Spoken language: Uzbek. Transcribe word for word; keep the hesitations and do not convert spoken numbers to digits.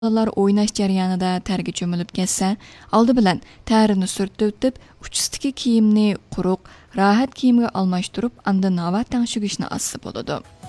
Bolalar o'ynash jarayonida targa cho'milib ketsa, oldi bilan tarini surtib o'tib, uchistiki kiyimni quruq, rahat kiyimga almashtirib, andan havo tangshigishni assi bo'ladi.